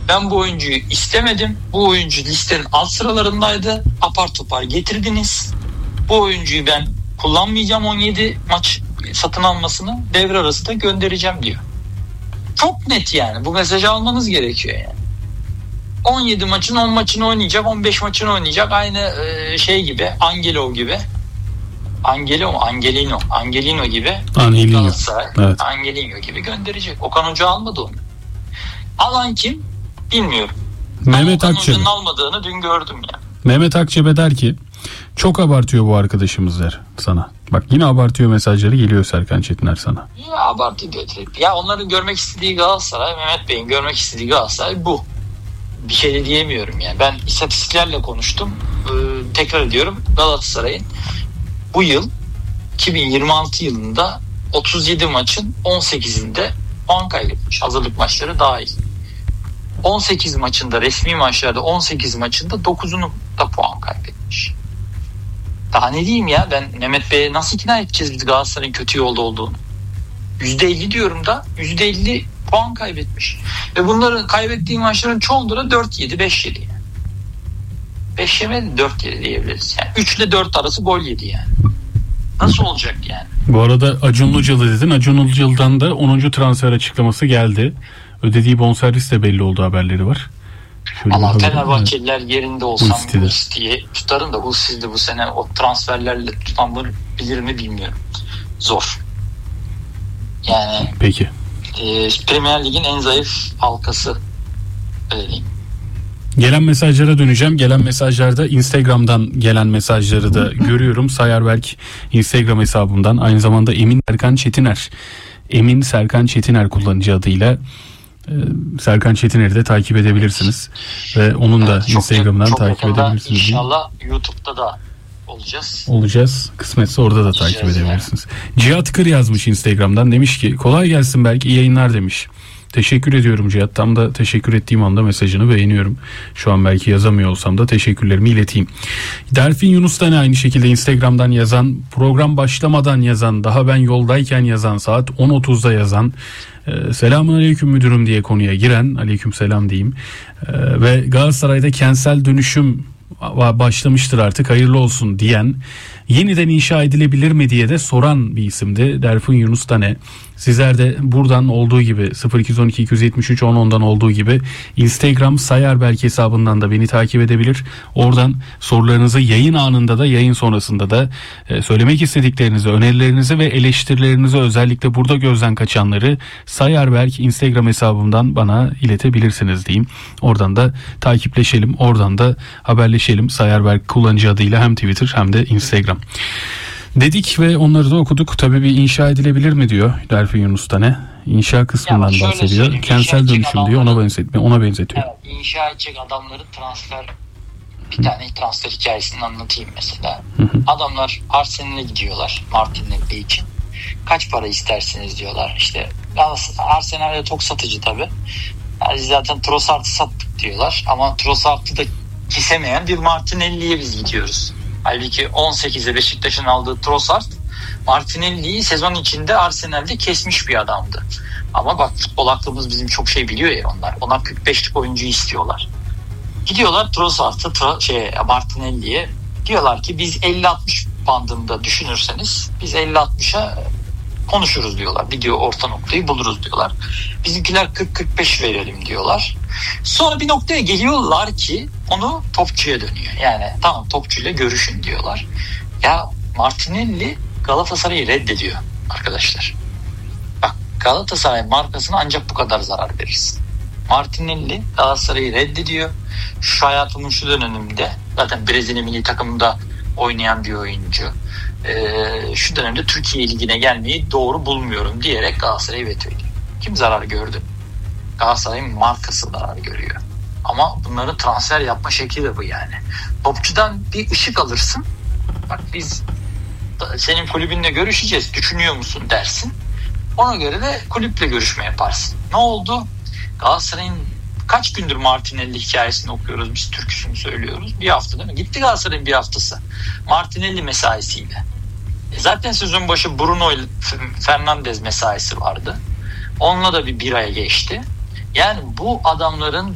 Ben bu oyuncuyu istemedim. Bu oyuncu listenin alt sıralarındaydı. Apar topar getirdiniz. Bu oyuncuyu ben kullanmayacağım, 17 maç satın almasını devre arası da göndereceğim diyor. Çok net yani. Bu mesajı almanız gerekiyor yani. 17 maçın 10 maçını oynayacak, 15 maçını oynayacak. Aynı şey gibi, Angelino gibi. Angelino gibi. Evet. Angelino gibi gönderecek. Okan Hoca almadı onu. Alan kim? Bilmiyorum. Mehmet Akçebe. Hoca'nın almadığını dün gördüm ya. Mehmet Akçebe der ki çok abartıyor bu arkadaşımız der sana. Bak yine abartıyor mesajları geliyor Serkan Çetiner sana. Ya abartıyor. Ya onların görmek istediği Galatasaray, Mehmet Bey'in görmek istediği Galatasaray bu. Bir şey de diyemiyorum yani. Ben istatistiklerle konuştum. Tekrar ediyorum. Galatasaray'ın bu yıl 2026 yılında 37 maçın 18'inde puan kaybetmiş. Hazırlık maçları dahil. 18 maçında, resmi maçlarda 18 maçında 9'unu da puan kaybetmiş. Daha ne diyeyim ya, ben Mehmet Bey'e nasıl ikna edeceğiz biz Galatasaray'ın kötü yolda olduğunu? %50 diyorum da %50 puan kaybetmiş. Ve bunların kaybettiği maçların çoğunda da 4-7, 5-7 yani. 5 yemedi, 4-7 diyebiliriz. Yani 3 ile 4 arası gol yedi yani. Nasıl olacak yani? Bu arada Acun Ilıcalı dedin. Acun Ilıcalı'dan da 10. transfer açıklaması geldi. Ödediği bonservis de belli oldu haberleri var. Allah, Fenerbahçeliler yerinde olsam bu listeyi tutarım da bu sizde bu sene o transferlerle tutanabilir mi bilmiyorum. Zor. Yani peki. Premier Lig'in en zayıf halkası öyle diyeyim. Gelen mesajlara döneceğim. Gelen mesajlarda Instagram'dan gelen mesajları da görüyorum. Sayarberk Instagram hesabından, aynı zamanda Emin Serkan Çetiner kullanıcı adıyla Serkan Çetiner'i de takip edebilirsiniz. Ve onun da Instagram'dan takip edebilirsiniz. İnşallah YouTube'da da olacağız. Kısmetse orada da takip edebilirsiniz. Yani. Cihat Kır yazmış Instagram'dan. Demiş ki kolay gelsin belki iyi yayınlar demiş. Teşekkür ediyorum Cihat. Tam da teşekkür ettiğim anda mesajını beğeniyorum. Şu an belki yazamıyor olsam da teşekkürlerimi ileteyim. Delfin Yunus da aynı şekilde Instagram'dan yazan, program başlamadan yazan, daha ben yoldayken yazan, saat 10.30'da yazan, selamun aleyküm müdürüm diye konuya giren, aleyküm selam diyeyim, ve Galatasaray'da kentsel dönüşüm başlamıştır artık hayırlı olsun diyen, yeniden inşa edilebilir mi diye de soran bir isimdi Delfin Yunus Tane. Sizler de buradan olduğu gibi 0212 273 10'dan olduğu gibi Instagram Sayarberk hesabından da beni takip edebilir. Oradan sorularınızı yayın anında da yayın sonrasında da söylemek istediklerinizi, önerilerinizi ve eleştirilerinizi, özellikle burada gözden kaçanları Sayarberk Instagram hesabımdan bana iletebilirsiniz diyeyim. Oradan da takipleşelim, oradan da haberleşelim. Sayarberk kullanıcı adıyla hem Twitter hem de Instagram dedik ve onları da okuduk. Tabii bir inşa edilebilir mi diyor Delfin Yunus Tane. İnşa kısmından bahsediyor. Kentsel dönüşüm diyor. Ona benzetiyor. Evet, inşa edecek adamların bir tane transfer hikayesini anlatayım mesela. Adamlar Arsenal'e gidiyorlar Martinelli için. Kaç para istersiniz diyorlar. İşte Arsenal'de çok satıcı tabii. Yani zaten Trossard'ı sattık diyorlar. Ama Trossard'ı da kesemeyen bir Martinelli'ye biz gidiyoruz. Halbuki 18'e Beşiktaş'ın aldığı Trossard Martinelli'yi sezon içinde Arsenal'de kesmiş bir adamdı. Ama bak, futbol aklımız bizim çok şey biliyor ya onlar. Onlar 45'lik oyuncu istiyorlar. Gidiyorlar Trossard'ı Martinelli'ye diyorlar ki biz 50-60 bandında düşünürseniz biz 50-60'a konuşuruz diyorlar. Bir diyor orta noktayı buluruz diyorlar. Bizimkiler 40-45 verelim diyorlar. Sonra bir noktaya geliyorlar ki onu topçuya dönüyor. Yani tamam, topçuyla görüşün diyorlar. Ya Martinelli Galatasaray'ı reddediyor arkadaşlar. Bak, Galatasaray markasına ancak bu kadar zarar veririz. Martinelli Galatasaray'ı reddediyor. Şu hayatımın şu döneminde zaten Brezilya milli takımında oynayan bir oyuncu. Şu dönemde Türkiye Ligi'ne gelmeyi doğru bulmuyorum diyerek Galatasaray'ı veto ediyor. Kim zarar gördü? Galatasaray'ın markası zarar görüyor. Ama bunların transfer yapma şekli de bu yani. Topçudan bir ışık alırsın. Bak, biz senin kulübünle görüşeceğiz, düşünüyor musun dersin. Ona göre de kulüple görüşme yaparsın. Ne oldu? Galatasaray'ın kaç gündür Martinelli hikayesini okuyoruz, biz türküsünü söylüyoruz. Bir hafta değil mi? Gitti Galatasaray'ın bir haftası. Martinelli mesaisiyle. Zaten sezon başı Bruno Fernandes mesaisi vardı. Onunla da bir aya geçti. Yani bu adamların